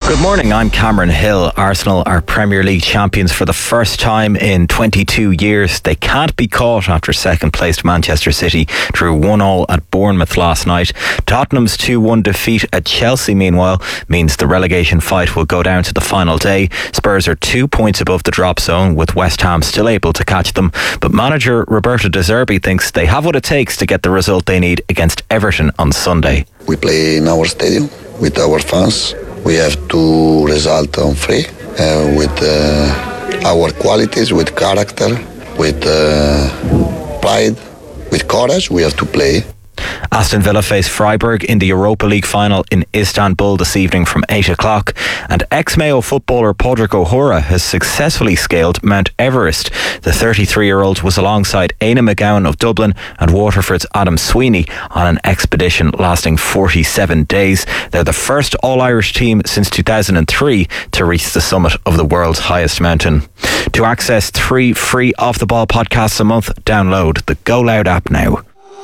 Good morning, I'm Cameron Hill. Arsenal are Premier League champions for the first time in 22 years. They can't be caught after second placed Manchester City drew 1-1 at Bournemouth last night. Tottenham's 2-1 defeat at Chelsea, meanwhile, means the relegation fight will go down to the final day. Spurs are 2 points above the drop zone, with West Ham still able to catch them. But manager Roberto De Zerbi thinks they have what it takes to get the result they need against Everton on Sunday. We play in our stadium with our fans. We have to result on free with our qualities, with character, with pride, with courage. We have to play. Aston Villa face Freiburg in the Europa League final in Istanbul this evening from 8 o'clock. And ex-Mayo footballer Padraig O'Hora has successfully scaled Mount Everest. The 33-year-old was alongside Éanna McGowan of Dublin and Waterford's Adam Sweeney on an expedition lasting 47 days. They're the first All-Irish team since 2003 to reach the summit of the world's highest mountain. To access 3 free off-the-ball podcasts a month, download the Go Loud app now.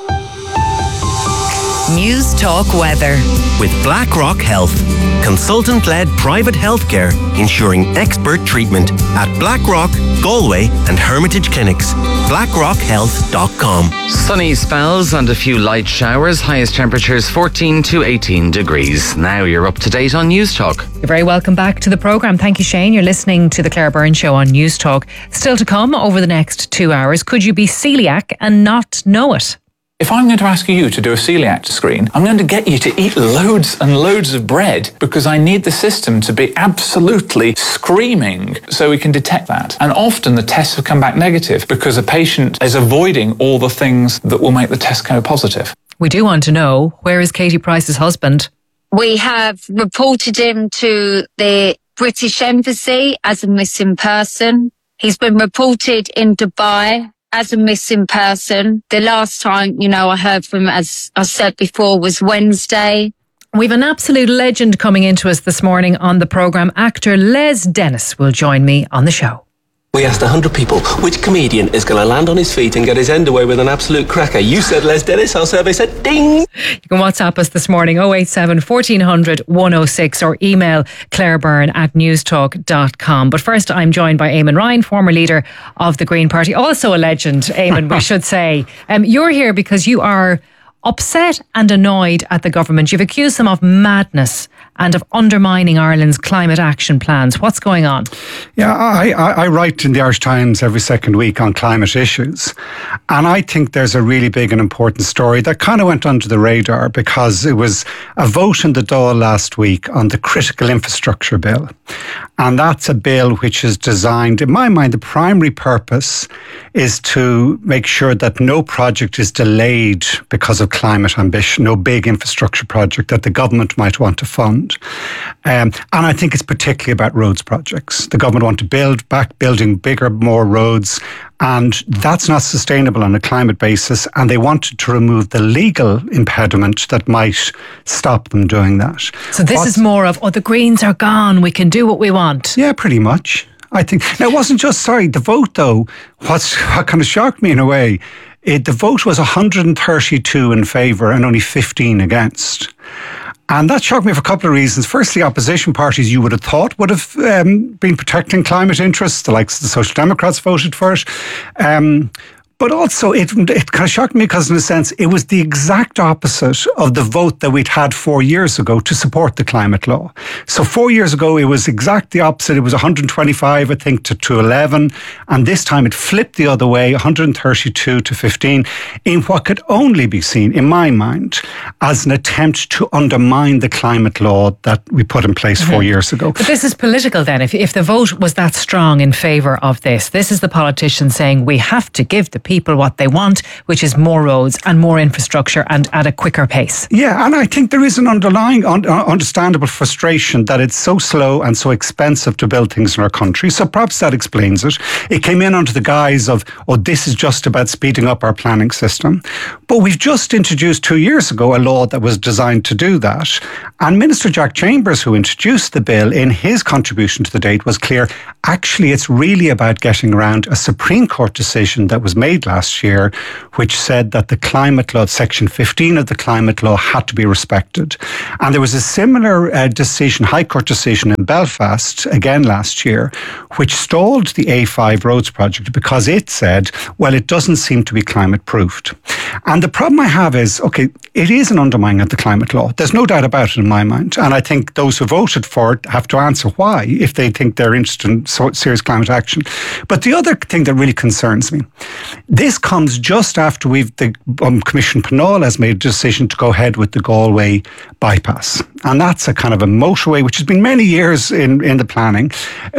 News Talk Weather with BlackRock Health, consultant-led private healthcare ensuring expert treatment at BlackRock, Galway and Hermitage Clinics. BlackRockHealth.com. Sunny spells and a few light showers. Highest temperatures 14 to 18 degrees. Now you're up to date on News Talk. You're very welcome back to the programme. Thank you, Shane. You're listening to the Claire Byrne Show on News Talk. Still to come over the next 2 hours. Could you be celiac and not know it? If I'm going to ask you to do a celiac screen, I'm going to get you to eat loads and loads of bread because I need the system to be absolutely screaming so we can detect that. And often the tests have come back negative because a patient is avoiding all the things that will make the test go positive. We do want to know, where is Katie Price's husband? We have reported him to the British Embassy as a missing person. He's been reported in Dubai as a missing person. The last time, I heard from him, as I said before, was Wednesday. We've an absolute legend coming into us this morning on the programme. Actor Les Dennis will join me on the show. We asked 100 people which comedian is going to land on his feet and get his end away with an absolute cracker. You said Les Dennis, our survey said ding. You can WhatsApp us this morning 087 1400 106 or email clairebyrne@newstalk.com. But first, I'm joined by Eamon Ryan, former leader of the Green Party. Also a legend, Eamon, we should say. You're here because you are upset and annoyed at the government. You've accused them of madness and of undermining Ireland's climate action plans. What's going on? Yeah, I write in the Irish Times every second week on climate issues. And I think there's a really big and important story that kind of went under the radar because it was a vote in the Dáil last week on the Critical Infrastructure Bill. And that's a bill which is designed, in my mind, the primary purpose is to make sure that no project is delayed because of climate ambition, no big infrastructure project that the government might want to fund. And I think it's particularly about roads projects. The government want to build back building bigger, more roads, and that's not sustainable on a climate basis, and they wanted to remove the legal impediment that might stop them doing that. So this is more of, the Greens are gone, we can do what we want. Yeah, pretty much. I think. Now, it wasn't just, the vote though, what kind of shocked me in a way, the vote was 132 in favour and only 15 against. And that shocked me for a couple of reasons. Firstly, opposition parties you would have thought would have been protecting climate interests. The likes of the Social Democrats voted for it. But also, it kind of shocked me because, in a sense, it was the exact opposite of the vote that we'd had 4 years ago to support the climate law. So 4 years ago, it was exactly the opposite. It was 125, I think, to 11. And this time it flipped the other way, 132 to 15, in what could only be seen, in my mind, as an attempt to undermine the climate law that we put in place 4 years ago. But this is political then. If the vote was that strong in favour of this is the politicians saying we have to give the people what they want, which is more roads and more infrastructure and at a quicker pace. Yeah, and I think there is an underlying understandable frustration that it's so slow and so expensive to build things in our country. So perhaps that explains it. It came in under the guise of, this is just about speeding up our planning system. But we've just introduced 2 years ago a law that was designed to do that. And Minister Jack Chambers, who introduced the bill, in his contribution to the date was clear, actually it's really about getting around a Supreme Court decision that was made made last year, which said that the climate law, Section 15 of the climate law, had to be respected. And there was a similar decision, High Court decision in Belfast, again last year, which stalled the A5 roads project because it said, well, it doesn't seem to be climate proofed. And the problem I have is, okay, it is an undermining of the climate law. There's no doubt about it in my mind. And I think those who voted for it have to answer why, if they think they're interested in serious climate action. But the other thing that really concerns me, this comes just after Commission Pinole has made a decision to go ahead with the Galway bypass. And that's a kind of a motorway, which has been many years in the planning,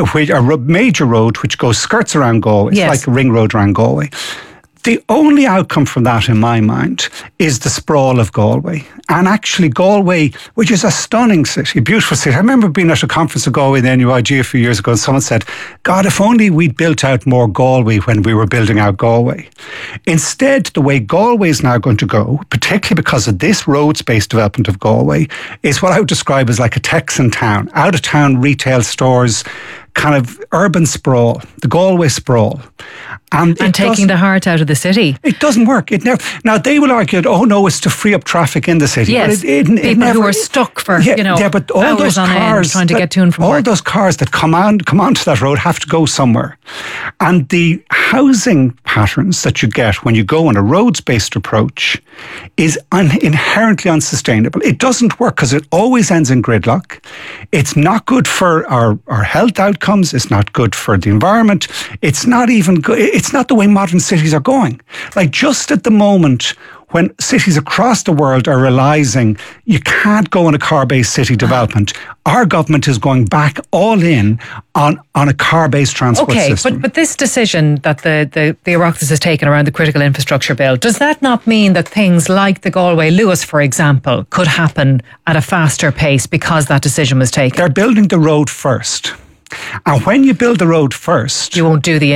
a major road which skirts around Galway. It's like a ring road around Galway. The only outcome from that, in my mind, is the sprawl of Galway. And actually Galway, which is a stunning city, a beautiful city. I remember being at a conference in Galway in the NUIG a few years ago, and someone said, God, if only we built out more Galway when we were building out Galway. Instead, the way Galway is now going to go, particularly because of this roads-based development of Galway, is what I would describe as like a Texan town, out-of-town retail stores, kind of urban sprawl, the Galway sprawl. And taking the heart out of the city. It doesn't work. It never. Now, they will argue, it's to free up traffic in the city. Yes, but it people never, who are stuck for, but all hours those on cars end trying to get to and from work. All those cars that come onto that road have to go somewhere. And the housing patterns that you get when you go on a roads-based approach is inherently unsustainable. It doesn't work because it always ends in gridlock. It's not good for our health outcomes. It's not good for the environment. It's not even good. It's not the way modern cities are going. Like just at the moment when cities across the world are realising you can't go on a car-based city development, our government is going back all in on a car-based transport system. Okay, but this decision that the Oireachtas has taken around the critical infrastructure bill, does that not mean that things like the Galway-Lewis, for example, could happen at a faster pace because that decision was taken? They're building the road first. And when you build the road first, you won't do the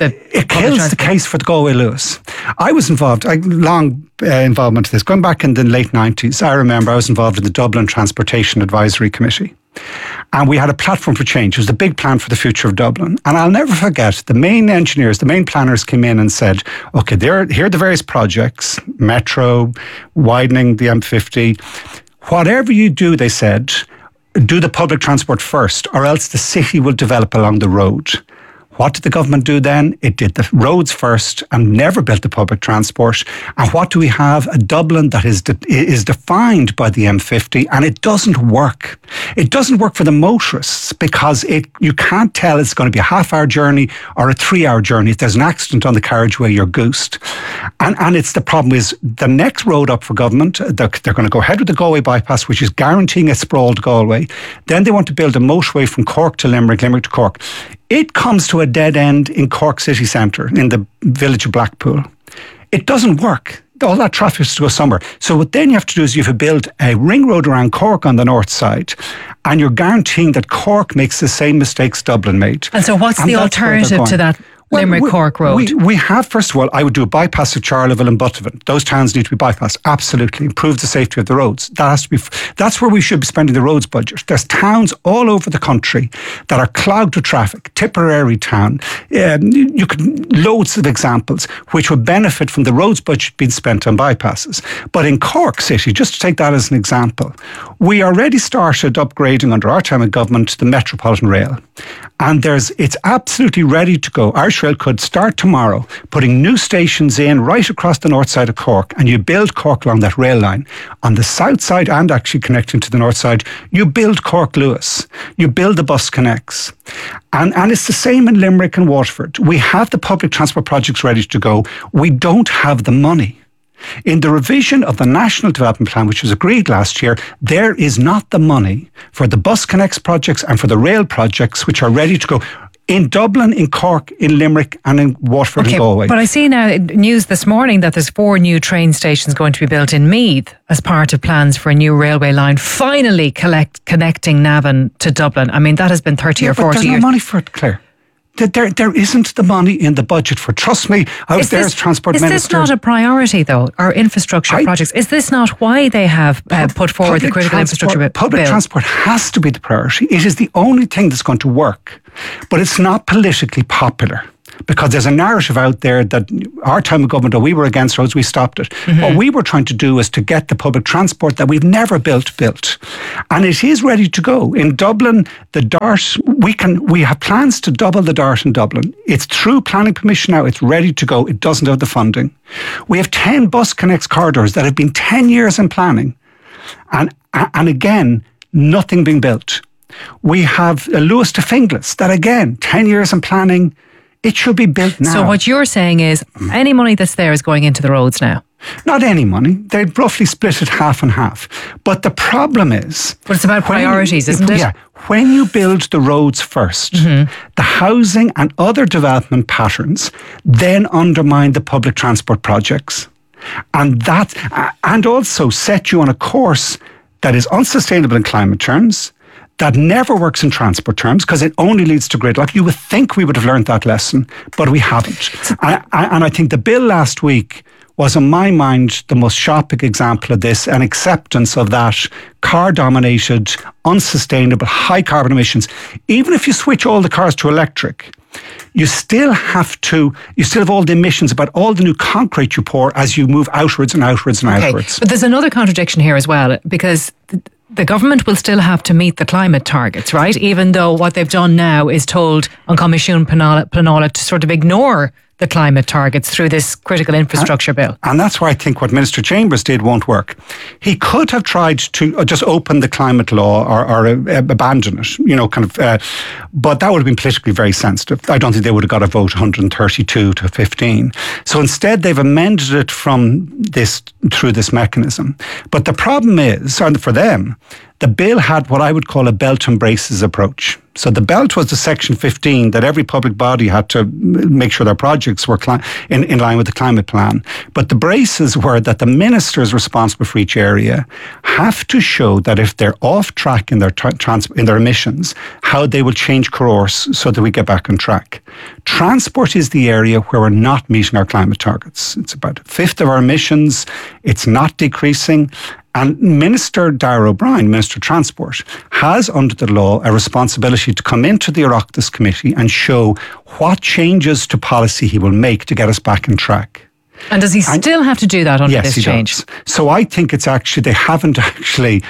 it kills the case for the Galway-Lewis. I was involved, long involvement in this. Going back in the late 90s, I remember I was involved in the Dublin Transportation Advisory Committee. And we had a platform for change. It was the big plan for the future of Dublin. And I'll never forget, the main engineers, the main planners came in and said, okay, here are the various projects, metro, widening the M50. Whatever you do, they said, do the public transport first, or else the city will develop along the road. What did the government do then? It did the roads first and never built the public transport. And what do we have? A Dublin that is defined by the M50, and it doesn't work. It doesn't work for the motorists because you can't tell it's going to be a half-hour journey or a 3-hour journey. If there's an accident on the carriageway, you're goosed. And it's the problem is the next road up for government, they're going to go ahead with the Galway bypass, which is guaranteeing a sprawled Galway. Then they want to build a motorway from Cork to Limerick, Limerick to Cork. It comes to a dead end in Cork city centre, in the village of Blackpool. It doesn't work. All that traffic has to go somewhere. So what then you have to do is you have to build a ring road around Cork on the north side, and you're guaranteeing that Cork makes the same mistakes Dublin made. And so what's the alternative to that Limerick-Cork road? We have, first of all, I would do a bypass of Charleville and Buttevant. Those towns need to be bypassed, absolutely. Improve the safety of the roads. That has to be. That's where we should be spending the roads budget. There's towns all over the country that are clogged with traffic. Tipperary town, you could loads of examples which would benefit from the roads budget being spent on bypasses. But in Cork City, just to take that as an example, we already started upgrading under our time of government the Metropolitan Rail. And it's absolutely ready to go. Irish Rail could start tomorrow putting new stations in right across the north side of Cork, and you build Cork along that rail line. On the south side and actually connecting to the north side, you build Cork-Lewis. You build the bus connects. And it's the same in Limerick and Waterford. We have the public transport projects ready to go. We don't have the money. In the revision of the National Development Plan, which was agreed last year, there is not the money for the Bus Connects projects and for the rail projects which are ready to go in Dublin, in Cork, in Limerick and in Waterford and Galway. But I see now news this morning that there's 4 new train stations going to be built in Meath as part of plans for a new railway line, finally connecting Navan to Dublin. I mean, that has been 30 or 40 years. But there's no money for it, Claire. There isn't the money in the budget for it. Trust me, I was there as Transport Minister. Is this not a priority, though, our infrastructure projects? Is this not why they have put forward the critical infrastructure bill? Public transport has to be the priority. It is the only thing that's going to work. But it's not politically popular. Because there's a narrative out there that our time of government, we were against roads, we stopped it. What we were trying to do is to get the public transport that we've never built. And it is ready to go. In Dublin, the DART, we have plans to double the DART in Dublin. It's through planning permission now, it's ready to go. It doesn't have the funding. We have 10 bus connects corridors that have been 10 years in planning. And again, nothing being built. We have Lewis to Finglas, that again, 10 years in planning. It should be built now. So what you're saying is any money that's there is going into the roads now? Not any money. They'd roughly split it half and half. But the problem is... But it's about priorities, isn't it? Yeah. When you build the roads first, the housing and other development patterns then undermine the public transport projects. And also set you on a course that is unsustainable in climate terms, that never works in transport terms because it only leads to gridlock. You would think we would have learned that lesson, but we haven't. And I think the bill last week was, in my mind, the most shocking example of this, an acceptance of that car-dominated, unsustainable, high carbon emissions. Even if you switch all the cars to electric, you still have all the emissions about all the new concrete you pour as you move outwards and outwards and outwards. But there's another contradiction here as well, because the government will still have to meet the climate targets, right? Even though what they've done now is told on Comisiún Pleanála to sort of ignore the climate targets through this critical infrastructure bill. And that's why I think what Minister Chambers did won't work. He could have tried to just open the climate law or abandon it, but that would have been politically very sensitive. I don't think they would have got a vote 132 to 15. So instead they've amended it through this mechanism. But the problem is, and for them, the bill had what I would call a belt and braces approach. So the belt was the section 15 that every public body had to make sure their projects were in line with the climate plan. But the braces were that the ministers responsible for each area have to show that if they're off track in their emissions, how they will change course so that we get back on track. Transport is the area where we're not meeting our climate targets. It's about a fifth of our emissions. It's not decreasing. And Minister Darragh O'Brien, Minister of Transport, has under the law a responsibility to come into the Oireachtas Committee and show what changes to policy he will make to get us back on track. And does he still have to do that under this change? Yes, he does. So I think it's actually, they haven't actually,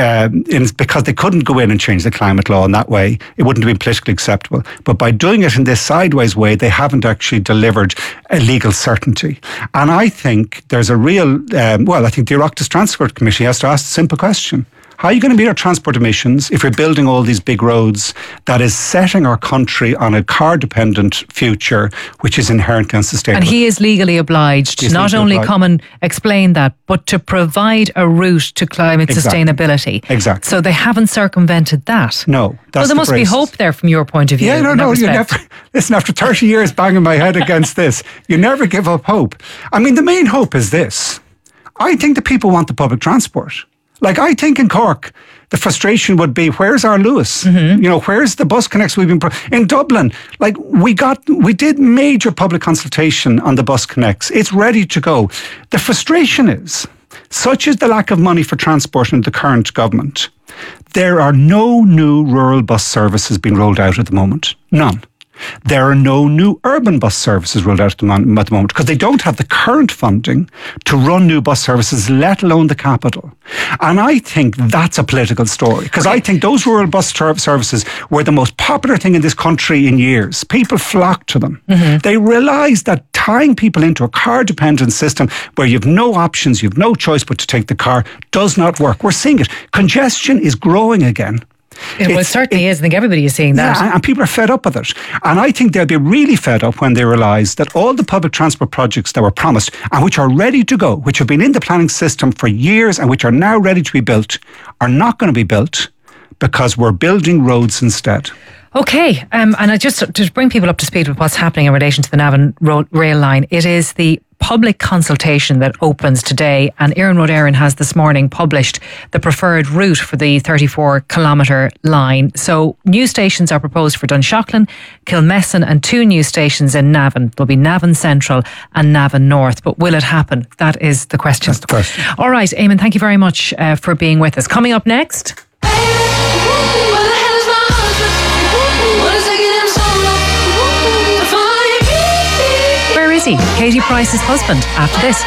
because they couldn't go in and change the climate law in that way, it wouldn't have been politically acceptable. But by doing it in this sideways way, they haven't actually delivered a legal certainty. And I think there's a real, I think the Oireachtas Transport Committee has to ask the simple question. How are you going to meet our transport emissions if we're building all these big roads that is setting our country on a car-dependent future, which is inherently unsustainable? And he is legally obliged to not only come and explain that, but to provide a route to climate sustainability. Exactly. So they haven't circumvented that. No. Well, there must be hope there from your point of view. Yeah, no, you never... Listen, after 30 years banging my head against this, you never give up hope. I mean, the main hope is this. I think the people want the public transport. Like, I think in Cork, the frustration would be, where's our Lewis? Where's the bus connects we've been... In Dublin, we did major public consultation on the bus connects. It's ready to go. The frustration is, such is the lack of money for transport in the current government, there are no new rural bus services being rolled out at the moment. None. There are no new urban bus services rolled out at the moment because they don't have the current funding to run new bus services, let alone the capital. And I think that's a political story because I think those rural bus services were the most popular thing in this country in years. People flocked to them. They realised that tying people into a car-dependent system where you've no options, you've no choice but to take the car does not work. We're seeing it. Congestion is growing again. It certainly is. I think everybody is seeing that. Yeah, and people are fed up with it. And I think they'll be really fed up when they realise that all the public transport projects that were promised and which are ready to go, which have been in the planning system for years and which are now ready to be built, are not going to be built because we're building roads instead. Okay, and I just to bring people up to speed with what's happening in relation to the Navan rail line, it is the public consultation that opens today, and Éireann Rud Éireann has this morning published the preferred route for the 34-kilometre line. So new stations are proposed for Dunshaughlin, Kilmessan and 2 new stations in Navan. There'll be Navan Central and Navan North, but will it happen? That is the question. That's the question. All right, Eamon, thank you very much for being with us. Coming up next... Pharmacy, Katie Price's husband, after this.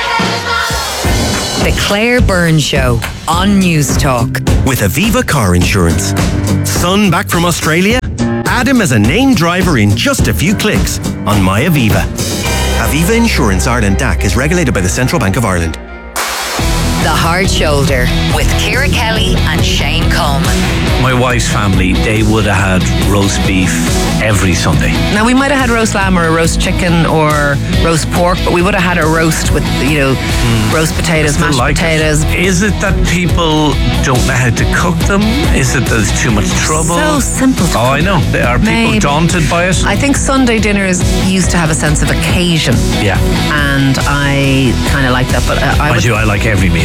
The Claire Byrne Show on News Talk. With Aviva Car Insurance. Son back from Australia? Add him as a named driver in just a few clicks on My Aviva. Aviva Insurance Ireland DAC is regulated by the Central Bank of Ireland. The Hard Shoulder with Ciara Kelly and Shane Coleman. My wife's family, they would have had roast beef every Sunday. Now, we might have had roast lamb or a roast chicken or roast pork, but we would have had a roast with, roast potatoes, mashed potatoes. Is it that people don't know how to cook them? Is it that there's too much trouble? So simple to I know. Are people daunted by it? I think Sunday dinners used to have a sense of occasion. Yeah. And I kind of like that, but I like every meal.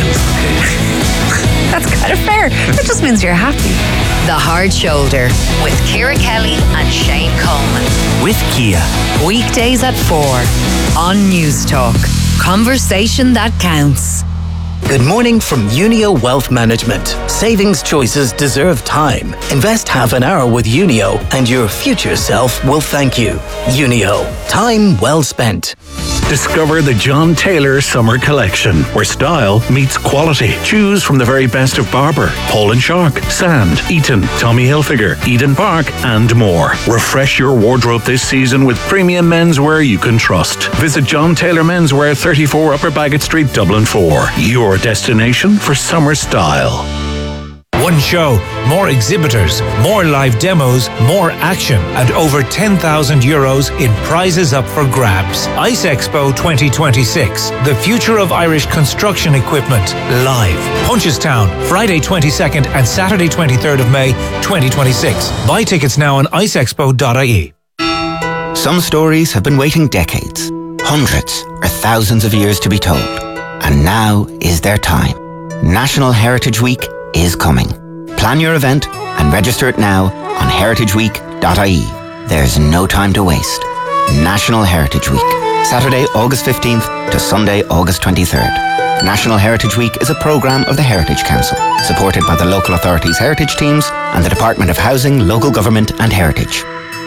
That's kind of fair. That just means you're happy. The Hard Shoulder with Ciara Kelly and Shane Coleman. With Kia. Weekdays at 4 on News Talk. Conversation that counts. Good morning from Unio Wealth Management. Savings choices deserve time. Invest half an hour with Unio and your future self will thank you. Unio. Time well spent. Discover the John Taylor Summer Collection, where style meets quality. Choose from the very best of Barber, Paul & Shark, Sand, Eaton, Tommy Hilfiger, Eden Park, and more. Refresh your wardrobe this season with premium menswear you can trust. Visit John Taylor Menswear, 34 Upper Bagot Street, Dublin 4. Your destination for summer style. One show, more exhibitors, more live demos, more action, and over €10,000 in prizes up for grabs. Ice Expo 2026, the future of Irish construction equipment, live. Punchestown, Friday 22nd and Saturday 23rd of May 2026. Buy tickets now on iceexpo.ie. Some stories have been waiting decades, hundreds or thousands of years to be told. And now is their time. National Heritage Week is coming. Plan your event and register it now on heritageweek.ie. There's no time to waste. National Heritage Week, Saturday, August 15th to Sunday, August 23rd. National Heritage Week is a programme of the Heritage Council, supported by the local authorities' heritage teams and the Department of Housing, Local Government and Heritage.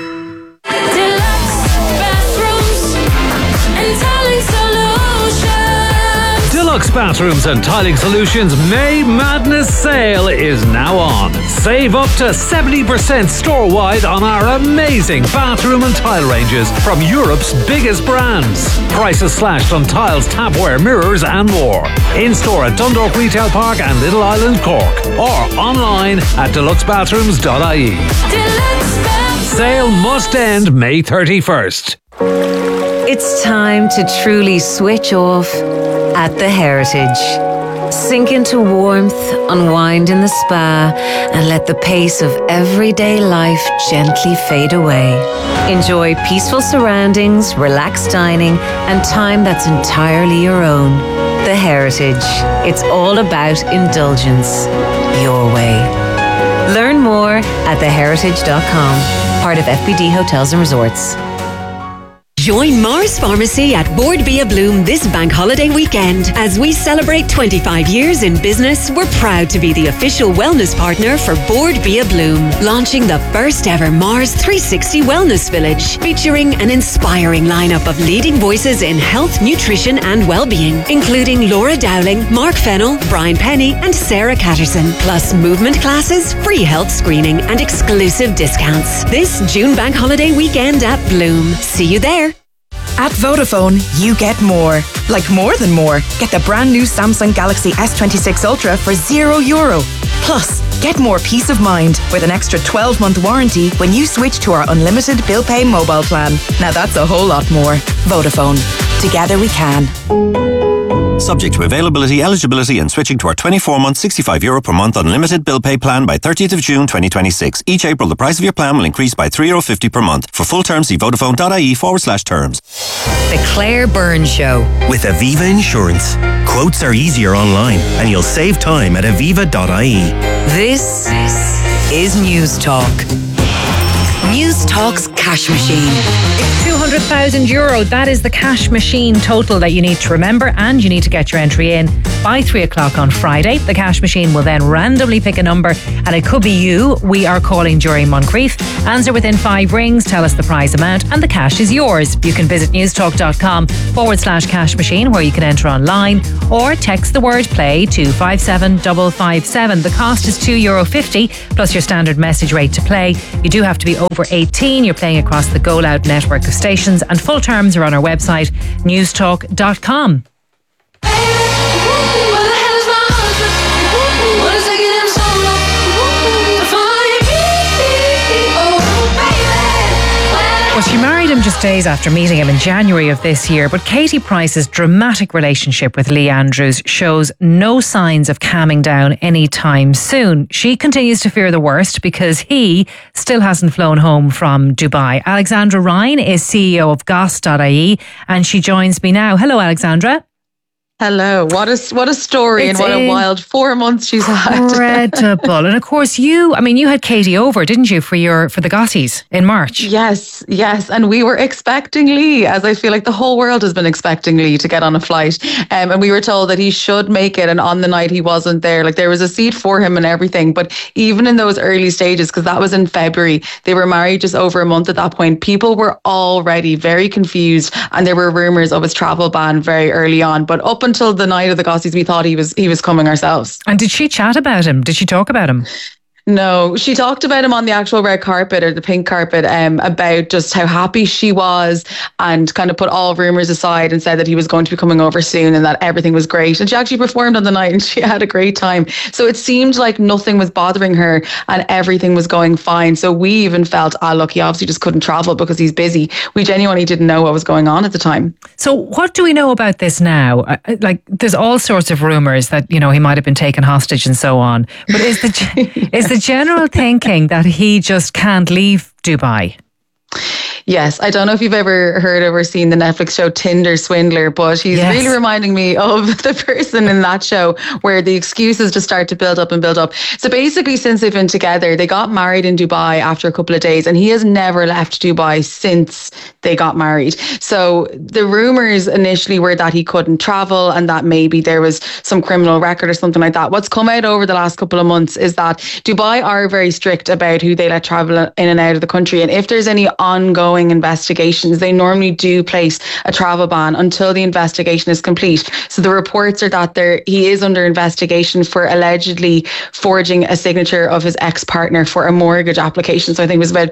Deluxe Bathrooms and Tiling Solutions May Madness Sale is now on. Save up to 70% store-wide on our amazing bathroom and tile ranges from Europe's biggest brands. Prices slashed on tiles, tapware, mirrors and more. In-store at Dundalk Retail Park and Little Island, Cork. Or online at deluxebathrooms.ie. Sale must end May 31st. It's time to truly switch off at the Heritage. Sink into warmth, unwind in the spa, and let the pace of everyday life gently fade away. Enjoy peaceful surroundings, relaxed dining, and time that's entirely your own. The Heritage. It's all about indulgence. Your way. Learn more at theheritage.com. Part of FBD Hotels and Resorts. Join Mars Pharmacy at Board Be a Bloom this bank holiday weekend. As we celebrate 25 years in business, we're proud to be the official wellness partner for Board Be a Bloom, launching the first ever Mars 360 Wellness Village, featuring an inspiring lineup of leading voices in health, nutrition and well-being, including Laura Dowling, Mark Fennell, Brian Penny and Sarah Catterson, plus movement classes, free health screening and exclusive discounts. This June bank holiday weekend at Bloom. See you there. At Vodafone, you get more. Like more than more. Get the brand new Samsung Galaxy S26 Ultra for €0. Plus, get more peace of mind with an extra 12-month warranty when you switch to our unlimited bill pay mobile plan. Now that's a whole lot more. Vodafone. Together we can. Subject to availability, eligibility and switching to our 24-month €65 per month unlimited bill pay plan by 30th of June 2026. Each April, the price of your plan will increase by €3.50 per month. For full terms, see vodafone.ie/terms. The Claire Byrne Show. With Aviva Insurance. Quotes are easier online and you'll save time at aviva.ie. This is News Talk. News Talk's cash machine. It's €200,000. That is the cash machine total that you need to remember, and you need to get your entry in by 3 o'clock on Friday. The cash machine will then randomly pick a number, and it could be you. We are calling during Moncrief. Answer within 5 rings, tell us the prize amount, and the cash is yours. You can visit newstalk.com/cash machine, where you can enter online, or text the word play to 57557. The cost is €2.50 plus your standard message rate to play. You do have to be over 18. You're playing across the Go Loud network of stations, and full terms are on our website, newstalk.com. Well, she married him just days after meeting him in January of this year, but Katie Price's dramatic relationship with Lee Andrews shows no signs of calming down anytime soon. She continues to fear the worst because he still hasn't flown home from Dubai. Alexandra Ryan is CEO of Goss.ie, and she joins me now. Hello, Alexandra. Hello. What a story, and what a wild 4 months she's had. Incredible. And of course you had Katie over, didn't you, for the Gossies in March? Yes. And we were expecting Lee, as I feel like the whole world has been expecting Lee to get on a flight. And we were told that he should make it, and on the night he wasn't there. Like, there was a seat for him and everything. But even in those early stages, because that was in February, they were married just over a month at that point, people were already very confused, and there were rumours of his travel ban very early on. But up until the night of the Gossies, we thought he was coming ourselves. And did she chat about him? Did she talk about him? No, she talked about him on the actual red carpet, or the pink carpet, about just how happy she was, and kind of put all rumours aside and said that he was going to be coming over soon and that everything was great. And she actually performed on the night and she had a great time. So it seemed like nothing was bothering her and everything was going fine. So we even felt, look, he obviously just couldn't travel because he's busy. We genuinely didn't know what was going on at the time. So what do we know about this now? Like, there's all sorts of rumours that, he might have been taken hostage and so on. But is the general thinking that he just can't leave Dubai? Yes, I don't know if you've ever heard of or seen the Netflix show Tinder Swindler, but he's really reminding me of the person in that show, where the excuses just start to build up and build up. So basically, since they've been together, they got married in Dubai after a couple of days, and he has never left Dubai since they got married. So the rumours initially were that he couldn't travel and that maybe there was some criminal record or something like that. What's come out over the last couple of months is that Dubai are very strict about who they let travel in and out of the country, and if there's any ongoing investigations, they normally do place a travel ban until the investigation is complete. So the reports are that he is under investigation for allegedly forging a signature of his ex-partner for a mortgage application. So I think it was about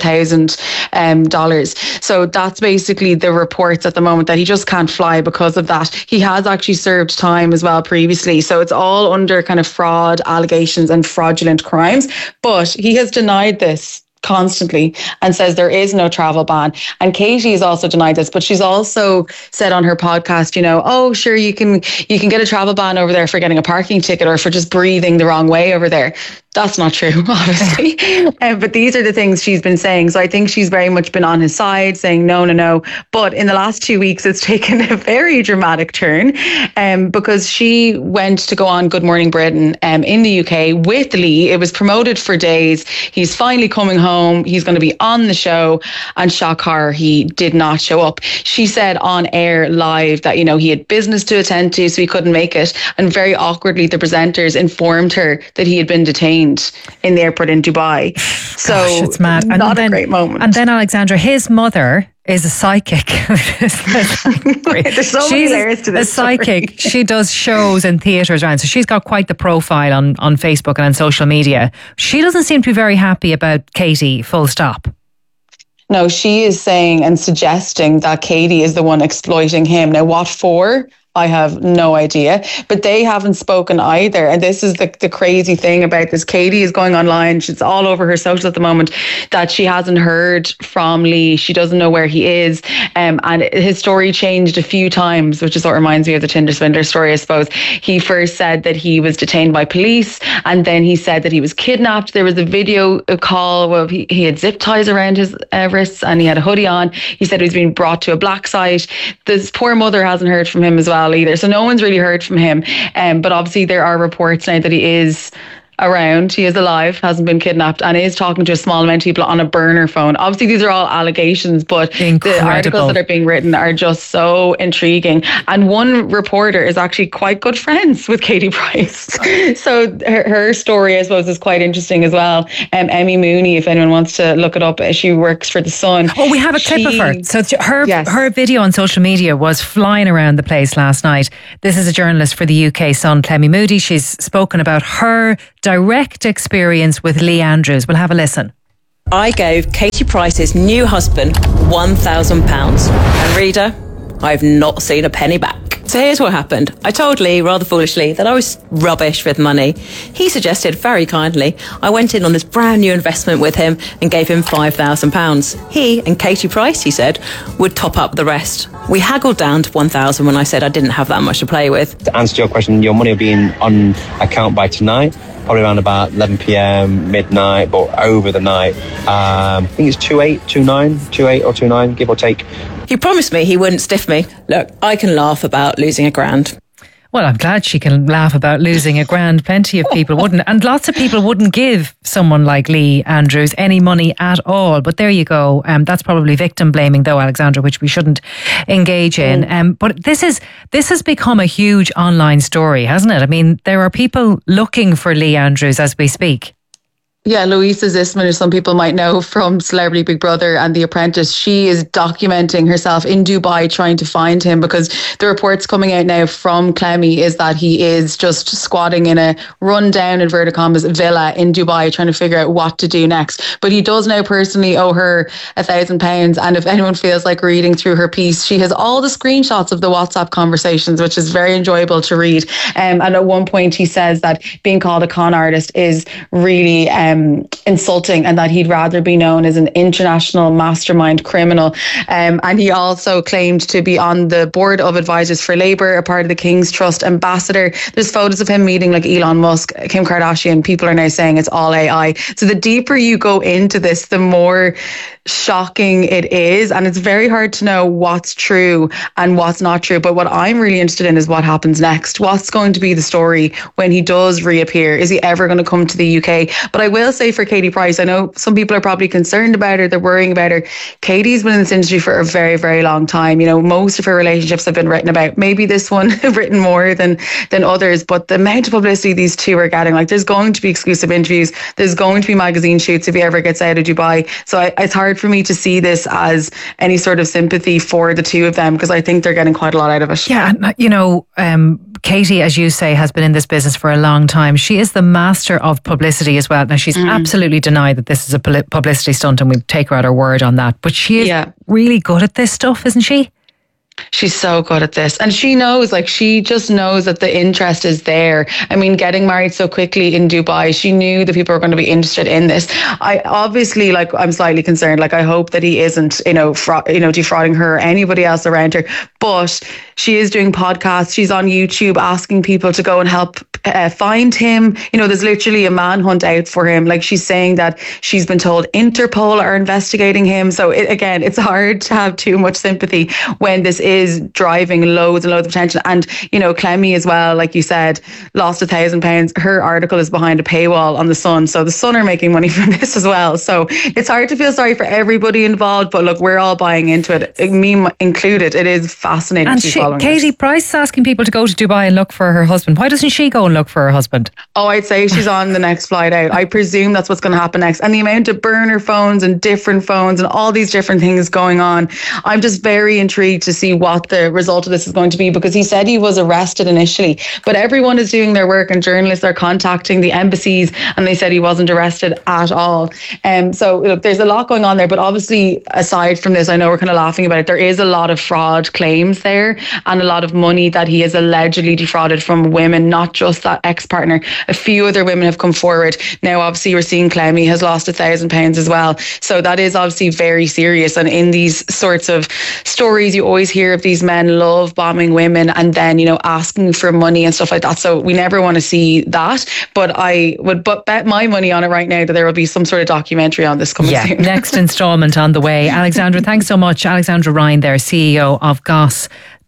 $200,000. So that's basically the reports at the moment, that he just can't fly because of that. He has actually served time as well previously. So it's all under kind of fraud allegations and fraudulent crimes. But he has denied this constantly and says there is no travel ban. And Katie has also denied this, but she's also said on her podcast, sure, you can get a travel ban over there for getting a parking ticket or for just breathing the wrong way over there. That's not true, obviously. But these are the things she's been saying. So I think she's very much been on his side, saying no. But in the last 2 weeks, it's taken a very dramatic turn, because she went to go on Good Morning Britain in the UK with Lee. It was promoted for days. He's finally coming home. He's going to be on the show. And shock horror, he did not show up. She said on air live that, he had business to attend to, so he couldn't make it. And very awkwardly, the presenters informed her that he had been detained in the airport in Dubai. So gosh, it's mad. Not a great moment. And then Alexandra, his mother is a psychic. There's so many layers to this. A psychic. She does shows in theatres around. So she's got quite the profile on Facebook and on social media. She doesn't seem to be very happy about Katie, full stop. No, she is saying and suggesting that Katie is the one exploiting him. Now, what for? I have no idea, but they haven't spoken either. And this is the crazy thing about this. Katie is going online. She's all over her socials at the moment that she hasn't heard from Lee. She doesn't know where he is. And his story changed a few times, which is what reminds me of the Tinder Swindler story, I suppose. He first said that he was detained by police, and then he said that he was kidnapped. There was a video call where he had zip ties around his wrists and he had a hoodie on. He said he was being brought to a black site. This poor mother hasn't heard from him as well either. So no one's really heard from him. But obviously there are reports now that he is around. He is alive, hasn't been kidnapped, and is talking to a small amount of people on a burner phone. Obviously, these are all allegations, but the articles that are being written are just so intriguing. And one reporter is actually quite good friends with Katie Price. So her story, I suppose, is quite interesting as well. Emmy Mooney, if anyone wants to look it up, she works for The Sun. Oh, we have a clip of her. So her video on social media was flying around the place last night. This is a journalist for the UK Sun, Clemmy Moody. She's spoken about her direct experience with Lee Andrews. We'll have a listen. I gave Katie Price's new husband £1,000. And reader, I've not seen a penny back. So here's what happened. I told Lee, rather foolishly, that I was rubbish with money. He suggested very kindly I went in on this brand new investment with him and gave him £5,000. He and Katie Price, he said, would top up the rest. We haggled down to £1,000 when I said I didn't have that much to play with. To answer your question, your money will be on account by tonight. Probably around about 11 p.m, midnight, but over the night. I think it's 28 or 29, give or take. He promised me he wouldn't stiff me. Look, I can laugh about losing £1,000. Well, I'm glad she can laugh about losing £1,000. Plenty of people wouldn't. And lots of people wouldn't give someone like Lee Andrews any money at all. But there you go. That's probably victim blaming, though, Alexandra, which we shouldn't engage in. But this has become a huge online story, hasn't it? I mean, there are people looking for Lee Andrews as we speak. Yeah, Louisa Zisman, who some people might know from Celebrity Big Brother and The Apprentice, she is documenting herself in Dubai trying to find him, because the reports coming out now from Clemmy is that he is just squatting in a rundown, inverted commas, villa in Dubai trying to figure out what to do next. But he does now personally owe her £1,000. And if anyone feels like reading through her piece, she has all the screenshots of the WhatsApp conversations, which is very enjoyable to read. And at one point he says that being called a con artist is really insulting, and that he'd rather be known as an international mastermind criminal. And he also claimed to be on the board of advisors for Labour, a part of the King's Trust ambassador. There's photos of him meeting like Elon Musk, Kim Kardashian. People are now saying it's all AI. So the deeper you go into this, the more shocking it is, and it's very hard to know what's true and what's not true. But what I'm really interested in is what happens next. What's going to be the story when he does reappear? Is he ever going to come to the UK? But I will say for Katie Price, I know some people are probably concerned about her, they're worrying about her. Katie's been in this industry for a very, very long time. You know, most of her relationships have been written about. Maybe this one written more than others, but the amount of publicity these two are getting, like, there's going to be exclusive interviews, there's going to be magazine shoots if he ever gets out of Dubai. So it's hard for me to see this as any sort of sympathy for the two of them, because I think they're getting quite a lot out of it. Yeah, you know, Katie, as you say, has been in this business for a long time. She is the master of publicity as well. Now, she's absolutely denied that this is a publicity stunt, and we take her at her word on that. But she is really good at this stuff, isn't she? She's so good at this. And she knows, like, she just knows that the interest is there. I mean, getting married so quickly in Dubai, she knew that people were going to be interested in this. I obviously, like, I'm slightly concerned. Like, I hope that he isn't, defrauding her or anybody else around her. But she is doing podcasts. She's on YouTube asking people to go and help find him. You know, there's literally a manhunt out for him. Like, she's saying that she's been told Interpol are investigating him. So again, it's hard to have too much sympathy when this is driving loads and loads of attention. And, you know, Clemmy as well, like you said, lost £1,000. Her article is behind a paywall on The Sun. So The Sun are making money from this as well. So it's hard to feel sorry for everybody involved. But look, we're all buying into it, me included. It is fascinating and to be following Katie Price is asking people to go to Dubai and look for her husband. Why doesn't she go and look for her husband? Oh, I'd say she's on the next flight out. I presume that's what's going to happen next. And the amount of burner phones and different phones and all these different things going on, I'm just very intrigued to see what the result of this is going to be, because he said he was arrested initially, but everyone is doing their work and journalists are contacting the embassies and they said he wasn't arrested at all. So look, there's a lot going on there, but obviously aside from this, I know we're kind of laughing about it, there is a lot of fraud claims there and a lot of money that he has allegedly defrauded from women, not just that ex-partner. A few other women have come forward. Now obviously we're seeing Clemmy has lost £1,000 as well. So that is obviously very serious, and in these sorts of stories you always hear of these men love bombing women and then, you know, asking for money and stuff like that. So we never want to see that. But I would bet my money on it right now that there will be some sort of documentary on this coming soon. Next instalment on the way. Alexandra, thanks so much. Alexandra Ryan there, CEO of Goss.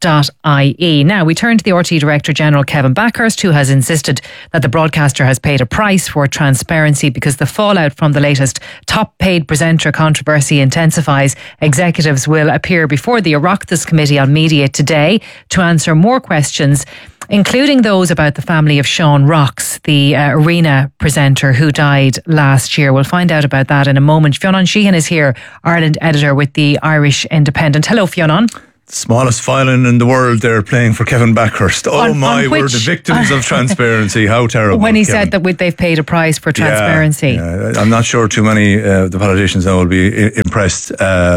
Now, we turn to the RTÉ Director General, Kevin Backhurst, who has insisted that the broadcaster has paid a price for transparency because the fallout from the latest top paid presenter controversy intensifies. Executives will appear before the Oireachtas Committee on Media today to answer more questions, including those about the family of Sean Rocks, the arena presenter who died last year. We'll find out about that in a moment. Fionn Sheehan is here, Ireland editor with the Irish Independent. Hello, Fionn. Smallest violin in the world, they're playing for Kevin Backhurst. We're the victims of transparency. How terrible. When he said that they've paid a price for transparency. Yeah. I'm not sure too many the politicians now will be impressed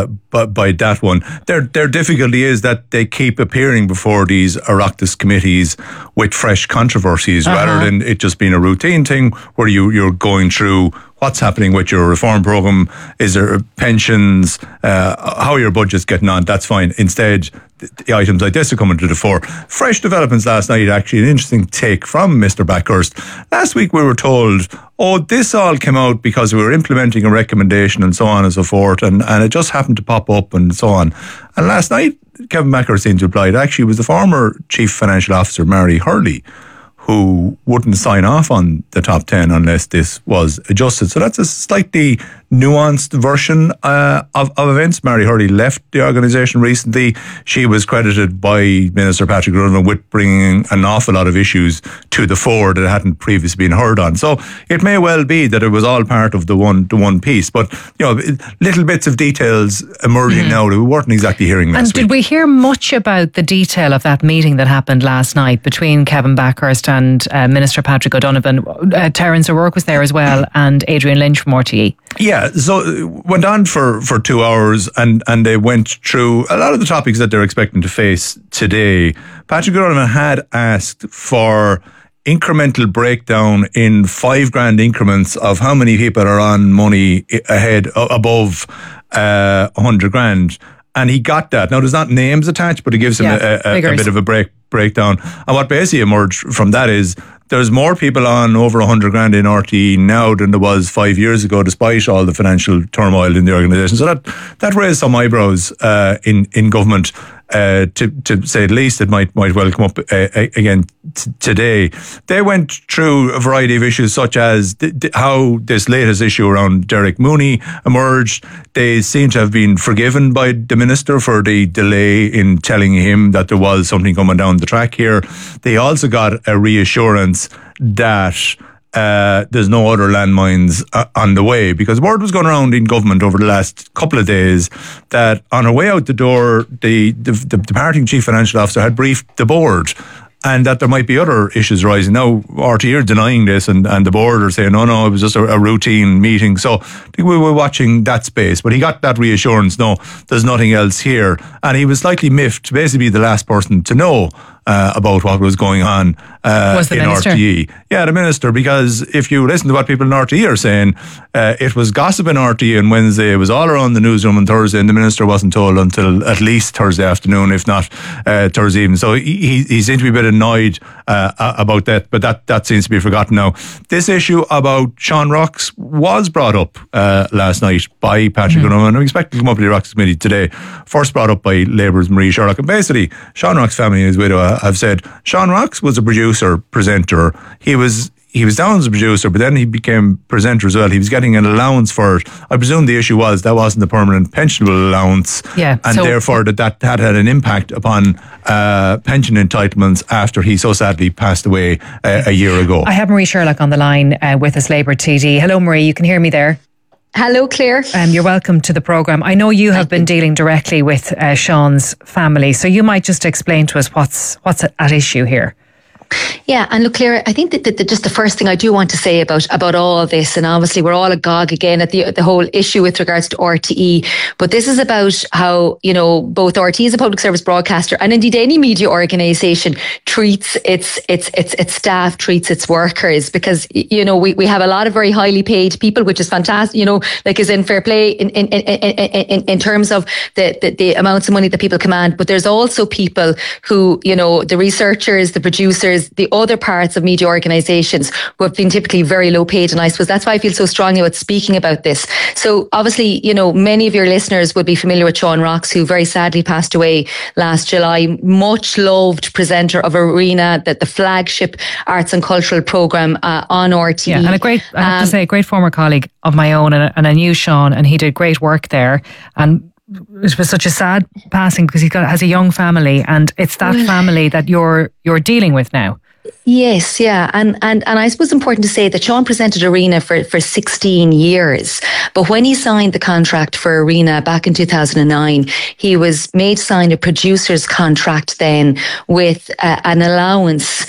by that one. Their difficulty is that they keep appearing before these Oireachtas committees with fresh controversies rather than it just being a routine thing where you're going through what's happening with your reform programme, is there pensions, how are your budget's getting on, that's fine. Instead, the items like this are coming to the fore. Fresh developments last night, actually, an interesting take from Mr. Backhurst. Last week we were told, this all came out because we were implementing a recommendation and so on and so forth, and it just happened to pop up and so on. And last night, Kevin Backhurst seemed to imply it actually was the former Chief Financial Officer, Mary Hurley, who wouldn't sign off on the top 10 unless this was adjusted. So that's a slightly nuanced version of events. Mary Hurley left the organisation recently. She was credited by Minister Patrick Donovan with bringing an awful lot of issues to the fore that hadn't previously been heard on. So it may well be that it was all part of the one piece. But, little bits of details emerging now that we weren't exactly hearing last week. And did we hear much about the detail of that meeting that happened last night between Kevin Backhurst and Minister Patrick O'Donovan? Terence O'Rourke was there as well, and Adrian Lynch from RTÉ. Yeah, so it went on for 2 hours and they went through a lot of the topics that they're expecting to face today. Patrick O'Donovan had asked for incremental breakdown in $5,000 increments of how many people are on money above $100,000. And he got that. Now, there's not names attached, but it gives him a bit of a breakdown. And what basically emerged from that is there's more people on over $100,000 in RTÉ now than there was 5 years ago, despite all the financial turmoil in the organisation. So that raised some eyebrows in government. To say the least, it might well come up again today. They went through a variety of issues, such as how this latest issue around Derek Mooney emerged. They seem to have been forgiven by the minister for the delay in telling him that there was something coming down the track here. They also got a reassurance that there's no other landmines on the way, because word was going around in government over the last couple of days that on her way out the door, the departing Chief Financial Officer had briefed the board and that there might be other issues rising. Now, RTÉ are denying this and the board are saying, no, it was just a routine meeting. So I think we were watching that space, but he got that reassurance, no, there's nothing else here. And he was slightly miffed to basically be the last person to know about what was going on was the in minister? RTÉ. Yeah, the minister, because if you listen to what people in RTÉ are saying, it was gossip in RTÉ on Wednesday, it was all around the newsroom on Thursday, and the minister wasn't told until at least Thursday afternoon, if not Thursday evening. So he seemed to be a bit annoyed about that, but that seems to be forgotten now. This issue about Sean Rocks was brought up last night by Patrick O'Donovan. We expect to come up to the Rocks Committee today. First brought up by Labour's Marie Sherlock. And basically, Sean Rocks' family and his widow have said Sean Rocks was a producer, presenter. He was down as a producer, but then he became presenter as well. He was getting an allowance for it. I presume the issue was that wasn't the permanent pensionable allowance, and therefore that had an impact upon pension entitlements after he so sadly passed away a year ago. I have Marie Sherlock on the line with us, Labour TD. Hello, Marie. You can hear me there? Hello, Claire. You're welcome to the programme. I know you have been dealing directly with Sean's family, so you might just explain to us what's at issue here. Yeah, and look, Claire, I think that just the first thing I do want to say about all of this, and obviously we're all agog again at the whole issue with regards to RTÉ, but this is about how, both RTÉ as a public service broadcaster and indeed any media organisation treats its staff, treats its workers, because, we have a lot of very highly paid people, which is fantastic, like is in fair play in terms of the amounts of money that people command, but there's also people who, the researchers, the producers, there's the other parts of media organisations who have been typically very low paid, and I suppose that's why I feel so strongly about speaking about this. So obviously, many of your listeners would be familiar with Sean Rocks, who very sadly passed away last July. Much loved presenter of Arena, the flagship arts and cultural programme on RTE. Yeah, and I have to say, a great former colleague of my own, and I knew Sean, and he did great work there. And it was such a sad passing because he has a young family, and it's that family that you're dealing with now. Yes, yeah. And I suppose it's important to say that Sean presented Arena for 16 years. But when he signed the contract for Arena back in 2009, he was made sign a producer's contract then with an allowance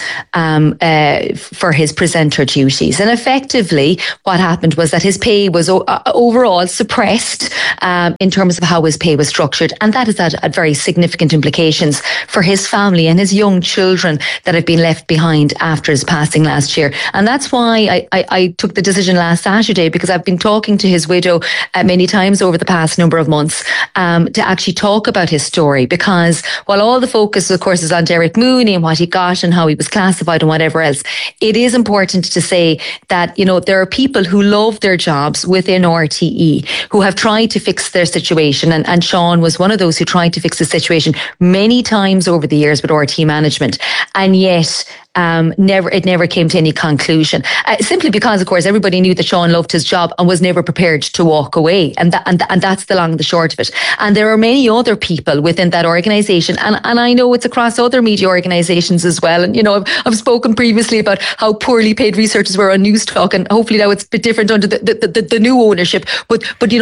for his presenter duties. And effectively, what happened was that his pay was overall suppressed in terms of how his pay was structured. And that has had very significant implications for his family and his young children that have been left behind after his passing last year. And that's why I took the decision last Saturday, because I've been talking to his widow many times over the past number of months to actually talk about his story, because while all the focus of course is on Derek Mooney and what he got and how he was classified and whatever else, it is important to say that there are people who love their jobs within RTE who have tried to fix their situation, and Sean was one of those who tried to fix the situation many times over the years with RTE management, and yet it never came to any conclusion. Simply because, of course, everybody knew that Sean loved his job and was never prepared to walk away, and that's the long and the short of it. And there are many other people within that organisation, and I know it's across other media organisations as well. And I've spoken previously about how poorly paid researchers were on News Talk, and hopefully now it's a bit different under the new ownership. But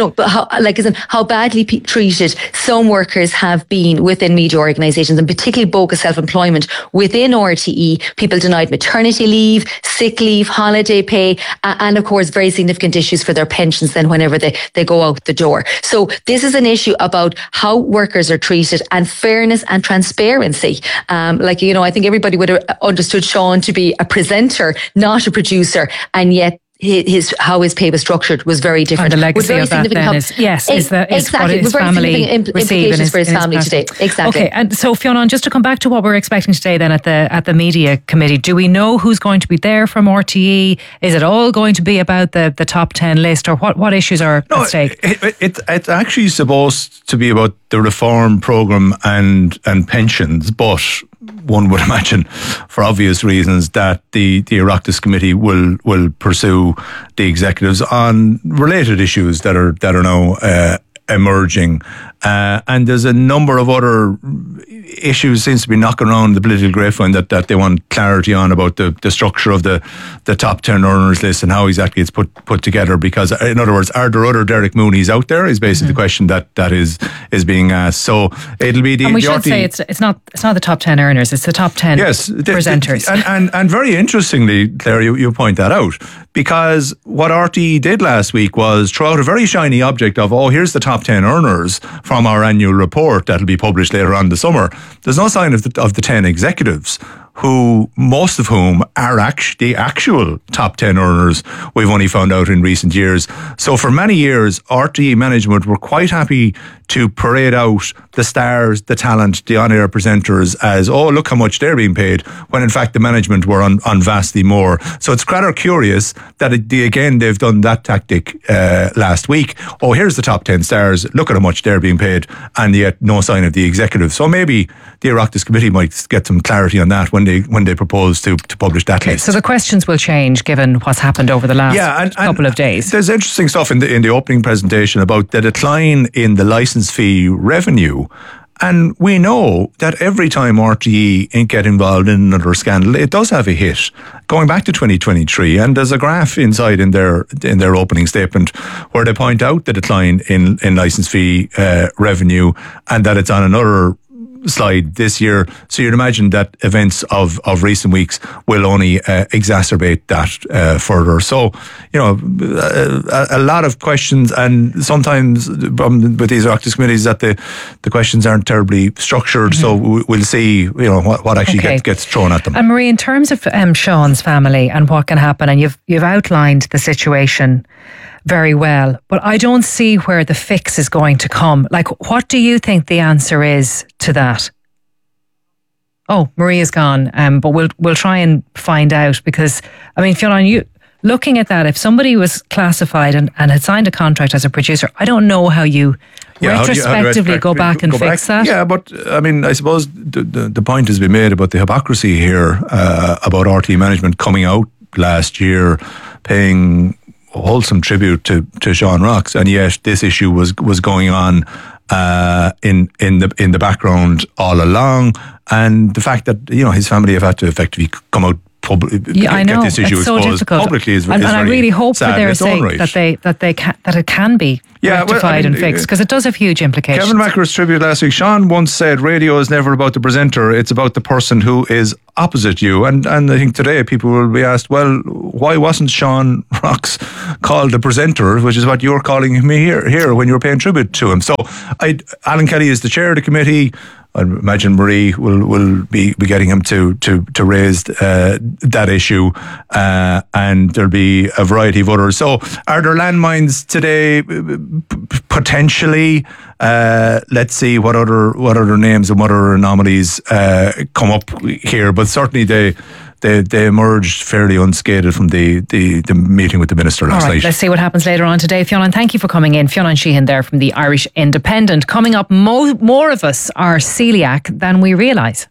how badly treated some workers have been within media organisations, and particularly bogus self-employment within RTE. People denied maternity leave, sick leave, holiday pay, and of course very significant issues for their pensions then whenever they go out the door. So this is an issue about how workers are treated and fairness and transparency. I think everybody would have understood Sean to be a presenter, not a producer, and yet how his pay was structured was very different. And the legacy of that then is what his family implications for his family today. Exactly. Okay, and so Fionn, just to come back to what we're expecting today then at the media committee, do we know who's going to be there from RTE? Is it all going to be about the top 10 list, or what issues are at stake? It's actually supposed to be about the reform programme and pensions, but one would imagine, for obvious reasons, that the Oireachtas committee will pursue the executives on related issues that are now emerging, and there's a number of other issues seems to be knocking around the political grapevine that they want clarity on about the structure of the top 10 earners list and how exactly it's put together. Because in other words, are there other Derek Mooney's out there? Is basically the question that is being asked. So it'll be the. And we should say it's not the top 10 earners. It's the top 10 presenters. And very interestingly, Claire, you point that out, because what RTE did last week was throw out a very shiny object of, here's the top 10 earners from our annual report that'll be published later on the summer. There's no sign of the 10 executives, most of whom are the actual top 10 earners we've only found out in recent years. So for many years, RTE management were quite happy to parade out the stars, the talent, the on-air presenters as, look how much they're being paid, when in fact the management were on vastly more. So it's rather curious that again they've done that tactic last week. Here's the top 10 stars, look at how much they're being paid, and yet no sign of the executive. So maybe the Oireachtas committee might get some clarity on that when they propose to publish that list. So the questions will change given what's happened over the last couple of days. There's interesting stuff in the opening presentation about the decline in the licence fee revenue. And we know that every time RTE get involved in another scandal, it does have a hit. Going back to 2023, and there's a graph inside in their opening statement where they point out the decline in licence fee revenue, and that it's on another slide this year. So you'd imagine that events of recent weeks will only exacerbate that further. So, a lot of questions, and sometimes with these Oireachtas committees that the questions aren't terribly structured. Mm-hmm. So we'll see, what actually gets thrown at them. And Marie, in terms of Sean's family and what can happen, and you've outlined the situation very well, but I don't see where the fix is going to come. Like, what do you think the answer is to that? Oh, Maria's gone. But we'll try and find out, because I mean, Fionn, you looking at that, if somebody was classified and had signed a contract as a producer, I don't know how you retrospectively go back and fix that. Yeah, but I mean, I suppose the point has been made about the hypocrisy here, about RTE management coming out last year paying wholesome tribute to Sean Rocks, and yet this issue was going on in the background all along, and the fact that his family have had to effectively come out publicly, I know. Get this issue it's so exposed difficult. publicly is and very I really hope for their sake right. that it can be rectified and fixed, because it does have huge implications. Kevin Macker's tribute last week. Sean once said, "Radio is never about the presenter; it's about the person who is opposite you." And I think today people will be asked, well, why wasn't Sean Rocks called the presenter, which is what you're calling him here when you're paying tribute to him? So, Alan Kelly is the chair of the committee. I imagine Marie will be getting him to raise that issue, and there'll be a variety of others. So, are there landmines today? Potentially. Let's see what other names and what other anomalies come up here. But certainly they emerged fairly unscathed from the meeting with the minister last night. Let's see what happens later on today. Fionn, thank you for coming in. Fionn Sheehan there from the Irish Independent. Coming up, more of us are celiac than we realise.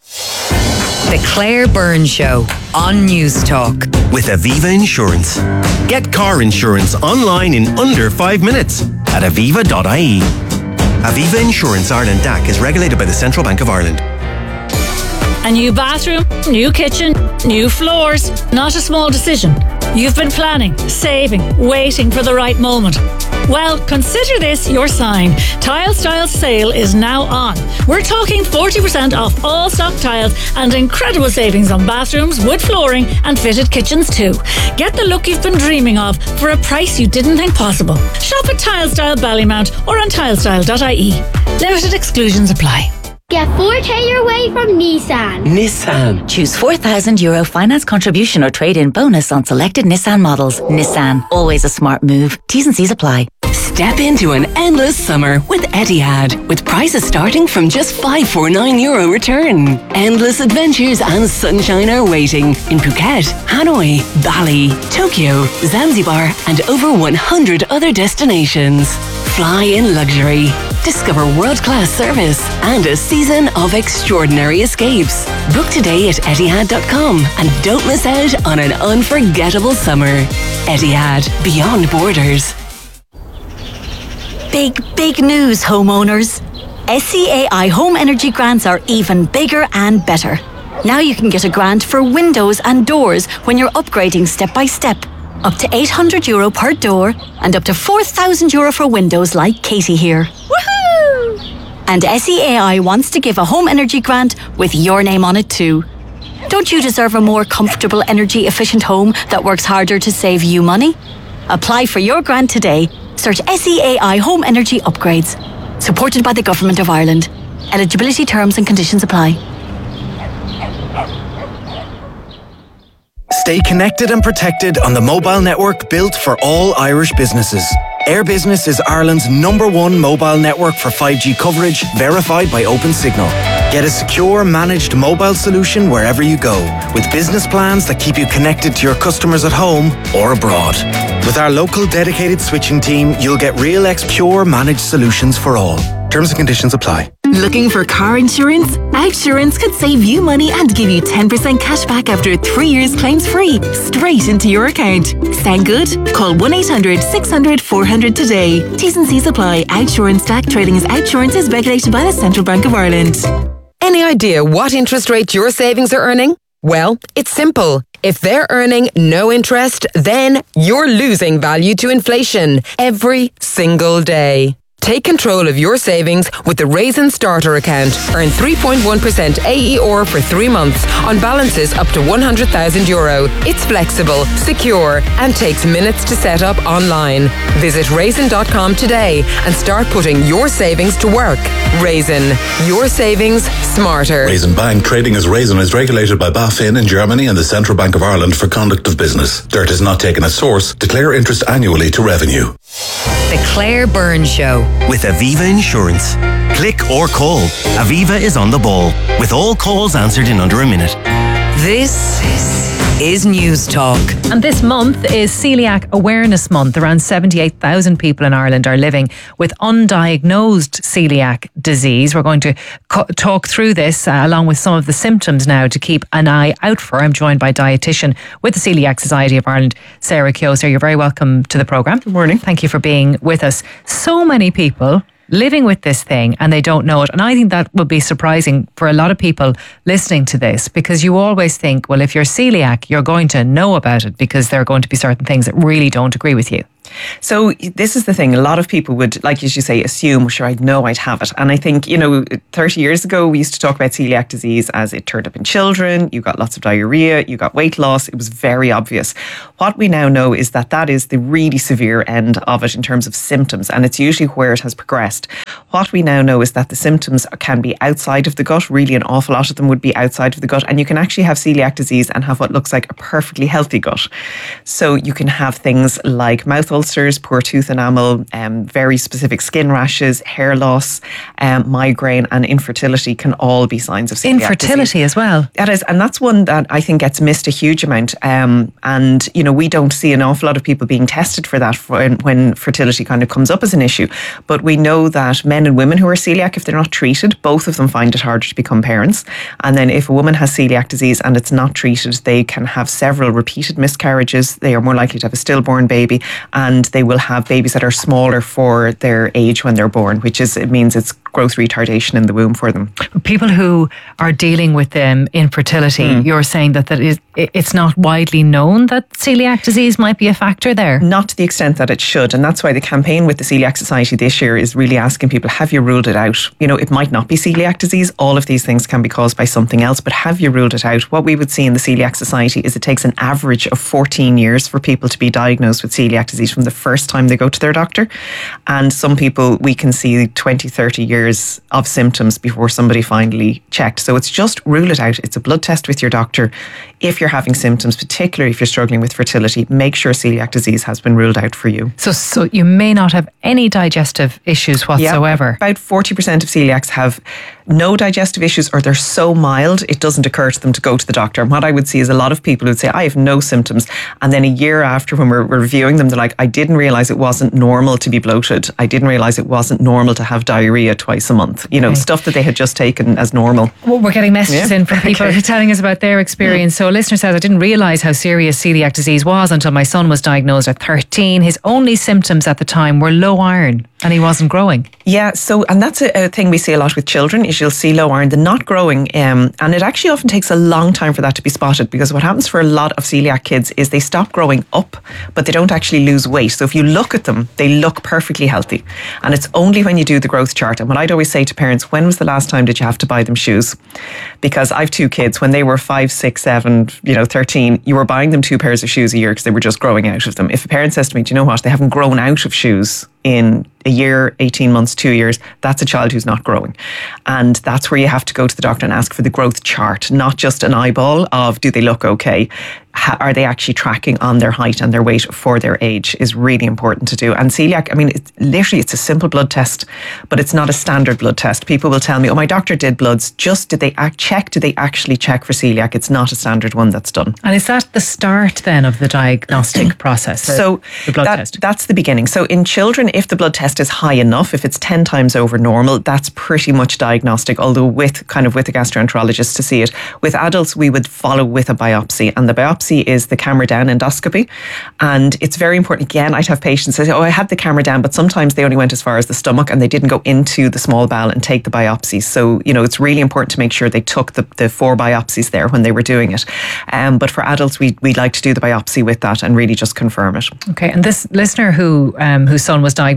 The Claire Byrne Show on News Talk. With Aviva Insurance. Get car insurance online in under 5 minutes at aviva.ie. Aviva Insurance Ireland DAC is regulated by the Central Bank of Ireland. A new bathroom, new kitchen, new floors. Not a small decision. You've been planning, saving, waiting for the right moment. Well, consider this your sign. Tile Style sale is now on. We're talking 40% off all stock tiles and incredible savings on bathrooms, wood flooring and fitted kitchens too. Get the look you've been dreaming of for a price you didn't think possible. Shop at Tile Style Ballymount or on tilestyle.ie. Limited exclusions apply. Get 4K your way from Nissan. Nissan. Choose €4,000 finance contribution or trade-in bonus on selected Nissan models. Nissan. Always a smart move. T's and C's apply. Step into an endless summer with Etihad, with prices starting from just €549 return. Endless adventures and sunshine are waiting in Phuket, Hanoi, Bali, Tokyo, Zanzibar, and over 100 other destinations. Fly in luxury. Discover world-class service and a season of extraordinary escapes. Book today at Etihad.com and don't miss out on an unforgettable summer. Etihad, beyond borders. Big news, homeowners. SCAI Home Energy Grants are even bigger and better. Now you can get a grant for windows and doors when you're upgrading step by step. Up to €800 per door and up to €4,000 for windows like Katie here. Woohoo! And SCAI wants to give a home energy grant with your name on it too. Don't you deserve a more comfortable, energy efficient home that works harder to save you money? Apply for your grant today. Search SCAI Home Energy Upgrades. Supported by the Government of Ireland. Eligibility terms and conditions apply. Stay connected and protected on the mobile network built for all Irish businesses. Air Business is Ireland's #1 mobile network for 5G coverage, verified by Opensignal. Get a secure, managed mobile solution wherever you go, with business plans that keep you connected to your customers at home or abroad. With our local dedicated switching team, you'll get RealX Pure managed solutions for all. Terms and conditions apply. Looking for car insurance? Outsurance could save you money and give you 10% cash back after 3 years claims free, straight into your account. Sound good? Call 1-800-600-400 today. T's and C's apply. Outsurance DAC trading as Outsurance is regulated by the Central Bank of Ireland. Any idea what interest rate your savings are earning? Well, it's simple. If they're earning no interest, then you're losing value to inflation every single day. Take control of your savings with the Raisin Starter account. Earn 3.1% AER for 3 months on balances up to €100,000. It's flexible, secure, and takes minutes to set up online. Visit raisin.com today and start putting your savings to work. Raisin, your savings smarter. Raisin Bank trading as Raisin is regulated by BaFin in Germany and the Central Bank of Ireland for conduct of business. Dirt is not taken as source. Declare interest annually to revenue. The Claire Byrne Show. With Aviva Insurance. Click or call. Aviva is on the ball, with all calls answered in under a minute. This is News Talk. And this month is Celiac Awareness Month. Around 78,000 people in Ireland are living with undiagnosed celiac disease. We're going to talk through this along with some of the symptoms now to keep an eye out for. I'm joined by dietitian with the Celiac Society of Ireland, Sarah Keogh. Sarah, you're very welcome to the programme. Good morning. Thank you for being with us. So many people living with this thing and they don't know it. And I think that will be surprising for a lot of people listening to this, because you always think, well, if you're celiac, you're going to know about it because there are going to be certain things that really don't agree with you. So this is the thing. A lot of people would, like as you say, assume, sure, I'd know I'd have it. And I think, 30 years ago, we used to talk about celiac disease as it turned up in children. You got lots of diarrhea, you got weight loss. It was very obvious. What we now know is that is the really severe end of it in terms of symptoms. And it's usually where it has progressed. What we now know is that the symptoms can be outside of the gut. Really, an awful lot of them would be outside of the gut. And you can actually have celiac disease and have what looks like a perfectly healthy gut. So you can have things like mouth ulcers, poor tooth enamel, very specific skin rashes, hair loss, migraine and infertility can all be signs of celiac Infertility disease. as well. That is, and that's one that I think gets missed a huge amount. And, we don't see an awful lot of people being tested for that when fertility kind of comes up as an issue. But we know that men and women who are celiac, if they're not treated, both of them find it harder to become parents. And then if a woman has celiac disease and it's not treated, they can have several repeated miscarriages. They are more likely to have a stillborn baby, and they will have babies that are smaller for their age when they're born, it means it's growth retardation in the womb for them. People who are dealing with infertility, you're saying that it's not widely known that celiac disease might be a factor there? Not to the extent that it should. And that's why the campaign with the Celiac Society this year is really asking people, have you ruled it out? It might not be celiac disease. All of these things can be caused by something else, but have you ruled it out? What we would see in the Celiac Society is it takes an average of 14 years for people to be diagnosed with celiac disease from the first time they go to their doctor. And some people, we can see 20, 30 years of symptoms before somebody finally checked. So it's just rule it out. It's a blood test with your doctor. If you're having symptoms, particularly if you're struggling with fertility, make sure celiac disease has been ruled out for you. So you may not have any digestive issues whatsoever. Yeah, about 40% of celiacs have no digestive issues, or they're so mild it doesn't occur to them to go to the doctor. And what I would see is a lot of people who'd say, I have no symptoms, and then a year after, when we're reviewing them, they're like, I didn't realise it wasn't normal to be bloated. I didn't realise it wasn't normal to have diarrhea twice a month. Stuff that they had just taken as normal. Well, we're getting messages in from people telling us about their experience. So a listener says, I didn't realise how serious celiac disease was until my son was diagnosed at 13. His only symptoms at the time were low iron and he wasn't growing. Yeah, and that's a thing we see a lot with children, is you'll see low iron, the not growing, and it actually often takes a long time for that to be spotted, because what happens for a lot of celiac kids is they stop growing up, but they don't actually lose weight. So if you look at them, they look perfectly healthy. And it's only when you do the growth chart. And what I'd always say to parents, when was the last time did you have to buy them shoes? Because I've two kids, when they were 5, 6, 7, 13, you were buying them 2 pairs of shoes a year because they were just growing out of them. If a parent says to me, do you know what, they haven't grown out of shoes in a year, 18 months, 2 years, that's a child who's not growing. And that's where you have to go to the doctor and ask for the growth chart, not just an eyeball of, do they look okay? Are they actually tracking on their height and their weight for their age, is really important to do. And celiac, it's a simple blood test, but it's not a standard blood test. People will tell me, my doctor did bloods. Just did they actually check for celiac? It's not a standard one that's done. And is that the start then of the diagnostic process? So the blood test? That's the beginning. So in children, if the blood test is high enough, if it's 10 times over normal, that's pretty much diagnostic, although with a gastroenterologist to see it. With adults, we would follow with a biopsy, and the biopsy is the camera down endoscopy. And it's very important. Again, I'd have patients say, I had the camera down, but sometimes they only went as far as the stomach and they didn't go into the small bowel and take the biopsy. So, it's really important to make sure they took the 4 biopsies there when they were doing it. But for adults, we'd like to do the biopsy with that and really just confirm it. Okay. And this listener whose son was diagnosed at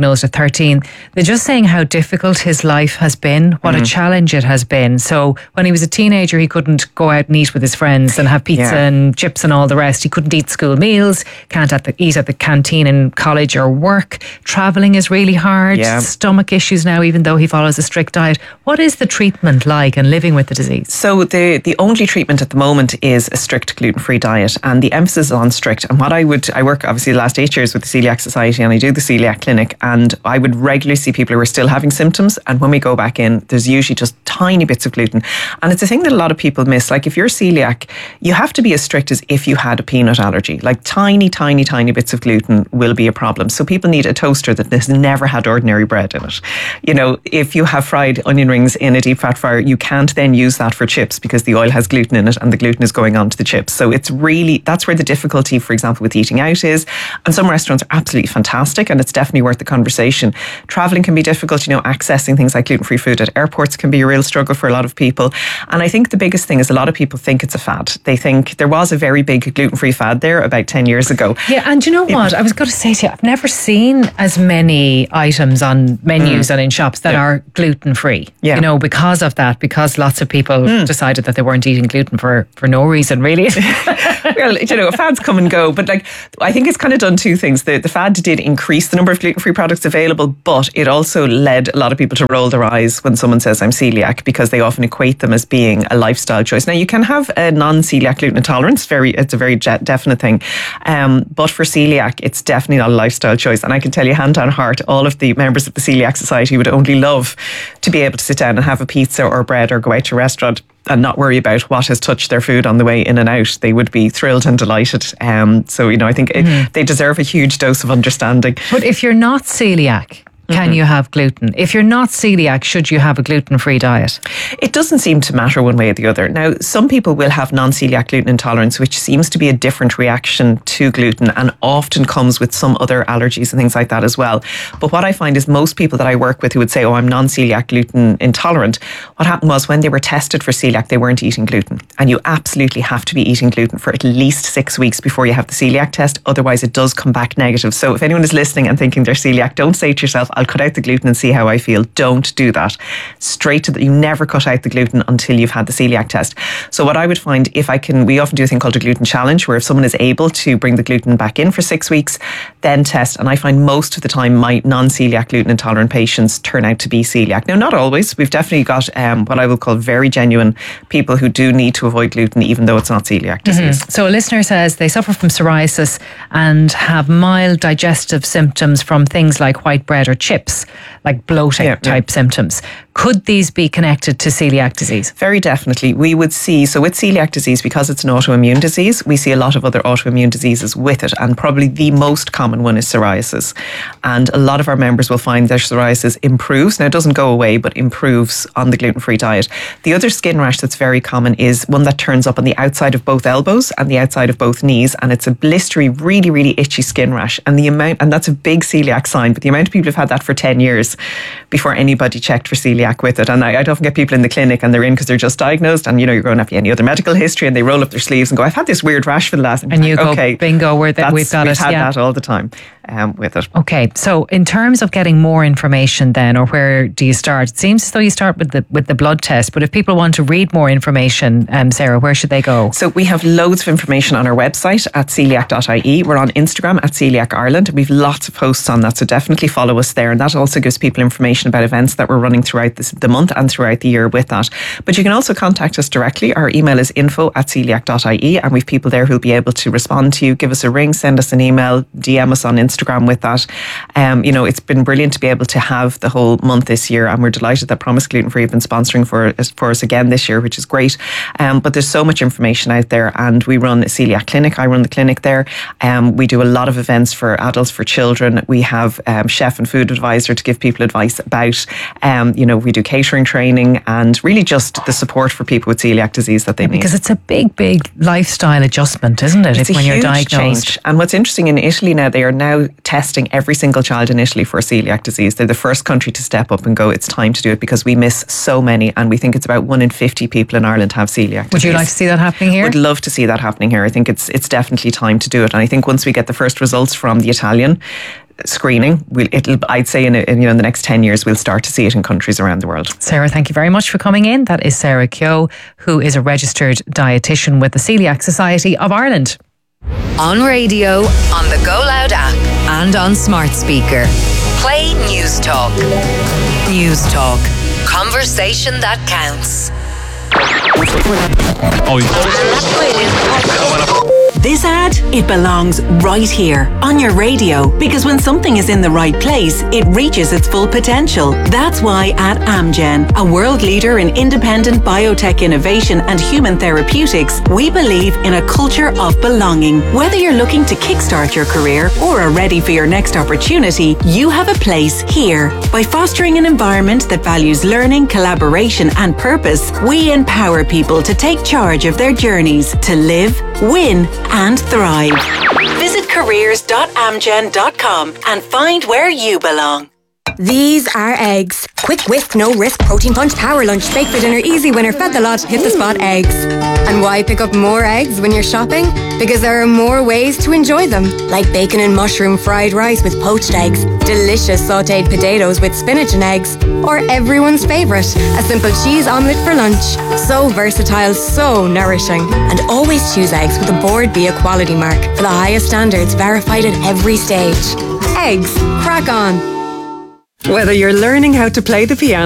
13. They're just saying how difficult his life has been, what a challenge it has been. So when he was a teenager, he couldn't go out and eat with his friends and have pizza and chips and all the rest. He couldn't eat school meals, can't eat at the canteen in college or work. Travelling is really hard. Stomach issues now, even though he follows a strict diet. What is the treatment like and living with the disease? So the only treatment at the moment is a strict gluten-free diet, and the emphasis is on strict. And what I work obviously the last 8 years with the Celiac Society, and I do the Celiac Clinic, and I would regularly see people who are still having symptoms, and when we go back in, there's usually just tiny bits of gluten. And it's a thing that a lot of people miss. Like if you're celiac, you have to be as strict as if you had a peanut allergy. Like tiny bits of gluten will be a problem. So people need a toaster that has never had ordinary bread in it. You know, if you have fried onion rings in a deep fat fryer, you can't then use that for chips because the oil has gluten in it and the gluten is going onto the chips. So it's really, that's where the difficulty, for example, with eating out is. And some restaurants are absolutely fantastic and it's definitely worth the conversation. Travelling can be difficult, you know, accessing things like gluten-free food at airports can be a real struggle for a lot of people. And I think the biggest thing is a lot of people think it's a fad. They think there was a very big gluten-free fad there about 10 years ago. Yeah, and you know what? I was going to say to you, I've never seen as many items on menus and in shops that are gluten-free. You know, because of that, because lots of people decided that they weren't eating gluten for no reason, really. Well, you know, fads come and go, but like, I think it's kind of done two things. The fad did increase the number of gluten-free products available, but it also led a lot of people to roll their eyes when someone says I'm celiac, because they often equate them as being a lifestyle choice. Now, you can have a non-celiac gluten intolerance. It's a very definite thing. But for celiac, it's definitely not a lifestyle choice. And I can tell you, hand on heart, all of the members of the Celiac Society would only love to be able to sit down and have a pizza or bread or go out to a restaurant and not worry about what has touched their food on the way in and out. They would be thrilled and delighted. So, you know, I think they deserve a huge dose of understanding. But if you're not celiac, can you have gluten? If you're not celiac, should you have a gluten-free diet? It doesn't seem to matter one way or the other. Now, some people will have non-celiac gluten intolerance, which seems to be a different reaction to gluten and often comes with some other allergies and things like that as well. But what I find is most people that I work with who would say, oh, I'm non-celiac gluten intolerant, what happened was when they were tested for celiac, they weren't eating gluten. And you absolutely have to be eating gluten for at least 6 weeks before you have the celiac test. Otherwise, it does come back negative. So if anyone is listening and thinking they're celiac, don't say to yourself, I'll cut out the gluten and see how I feel. Don't do that. You never cut out the gluten until you've had the celiac test. So what I would find, we often do a thing called a gluten challenge, where if someone is able to bring the gluten back in for 6 weeks, then test. And I find most of the time my non-celiac gluten intolerant patients turn out to be celiac. Now, not always. We've definitely got what I will call very genuine people who do need to avoid gluten, even though it's not celiac disease. So a listener says they suffer from psoriasis and have mild digestive symptoms from things like white bread or chips, like bloating type symptoms. Could these be connected to celiac disease? Very definitely. We would see, so with celiac disease, because it's an autoimmune disease, we see a lot of other autoimmune diseases with it. And probably the most common one is psoriasis. And a lot of our members will find their psoriasis improves. Now, it doesn't go away, but improves on the gluten-free diet. The other skin rash that's very common is one that turns up on the outside of both elbows and the outside of both knees. And it's a blistery, really, really itchy skin rash. And that's a big celiac sign. But the amount of people who've had that for 10 years before anybody checked for celiac with it. And I'd often get people in the clinic and they're in because they're just diagnosed, and you know, you're going to have any other medical history, and they roll up their sleeves and go, I've had this weird rash for the last... And you go, bingo, we've got it. We've had that all the time with it. Okay, so in terms of getting more information then, or where do you start? It seems as though you start with the blood test, but if people want to read more information, Sarah, where should they go? So we have loads of information on our website at celiac.ie. We're on Instagram at Celiac Ireland. We've lots of posts on that, so definitely follow us there, and that also gives people information about events that we're running throughout the month and throughout the year with that. But you can also contact us directly. Our email is info@celiac.ie, and we've people there who'll be able to respond to you. Give us a ring, send us an email, DM us on Instagram with that. You know, it's been brilliant to be able to have the whole month this year, and we're delighted that Promise Gluten Free have been sponsoring for us again this year, which is great. But there's so much information out there, and we run a celiac clinic. I run the clinic there. We do a lot of events for adults, for children. We have chef and food advisor to give people advice about, you know, we do catering training, and really just the support for people with celiac disease that they need. Because it's a big lifestyle adjustment, isn't it? It's when you're diagnosed. Change. And what's interesting in Italy now, they are now testing every single child in Italy for celiac disease. They're the first country to step up and go, it's time to do it, because we miss so many, and we think it's about 1 in 50 people in Ireland have celiac disease. Would you like to see that happening here? Would love to see that happening here. I think it's definitely time to do it. And I think once we get the first results from the Italian, screening. I'd say in the next 10 years we'll start to see it in countries around the world. Sarah, thank you very much for coming in. That is Sarah Keogh, who is a registered dietitian with the Celiac Society of Ireland. On radio, on the Go Loud app, and on smart speaker. Play News Talk. News Talk. Conversation that counts. This ad, it belongs right here on your radio, because when something is in the right place, it reaches its full potential. That's why at Amgen, a world leader in independent biotech innovation and human therapeutics, we believe in a culture of belonging. Whether you're looking to kickstart your career or are ready for your next opportunity, you have a place here. By fostering an environment that values learning, collaboration and purpose, we empower people to take charge of their journeys to live, win and thrive. Visit careers.amgen.com and find where you belong. These are eggs. Quick whisk, no risk, protein punch, power lunch, bake for dinner, easy winner, fed the lot, hit the spot eggs. And why pick up more eggs when you're shopping? Because there are more ways to enjoy them. Like bacon and mushroom fried rice with poached eggs, delicious sautéed potatoes with spinach and eggs, or everyone's favourite, a simple cheese omelette for lunch. So versatile, so nourishing. And always choose eggs with a Board Bia quality mark for the highest standards, verified at every stage. Eggs, crack on. Whether you're learning how to play the piano